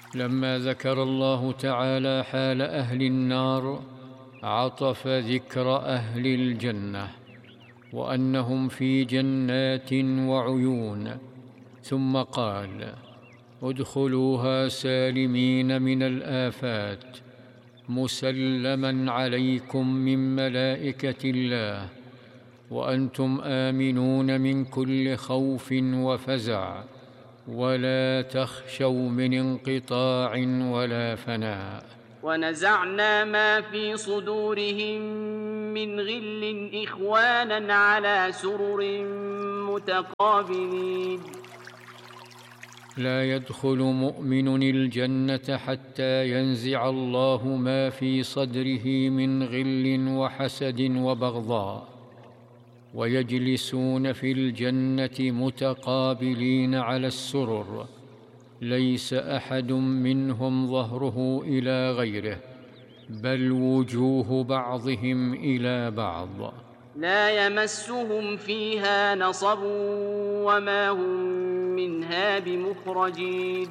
لما ذكر الله تعالى حال أهل النار عطف ذكر أهل الجنة وأنهم في جنات وعيون، ثم قال: ادخلوها سالمين من الآفات، مسلما عليكم من ملائكة الله، وأنتم آمنون من كل خوف وفزع، ولا تخشوا من انقطاع ولا فناء. ونزعنا ما في صدورهم من غل إخوانا على سرر متقابلين. لا يدخل مؤمن الجنة حتى ينزع الله ما في صدره من غل وحسد وبغضاء، ويجلسون في الجنة متقابلين على السرر، ليس أحد منهم ظهره إلى غيره، بل وجوه بعضهم إلى بعض. لا يمسهم فيها نصب وما هم منها بمخرجين.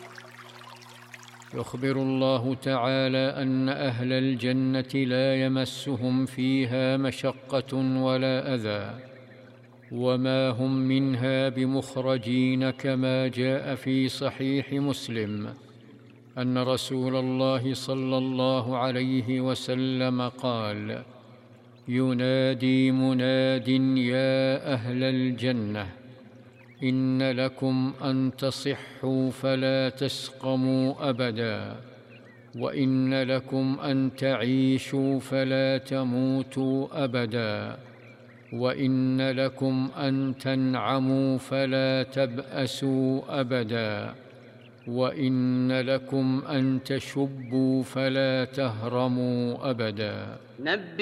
يخبر الله تعالى أن أهل الجنة لا يمسهم فيها مشقة ولا أذى، وما هم منها بمخرجين، كما جاء في صحيح مسلم أن رسول الله صلى الله عليه وسلم قال: ينادي مناد يا أهل الجنة، إن لكم أن تصحوا فلا تسقموا أبدا، وإن لكم أن تعيشوا فلا تموتوا أبدا، وإن لكم أن تنعموا فلا تبأسوا أبدا، وإن لكم أن تشبوا فلا تهرموا أبدا.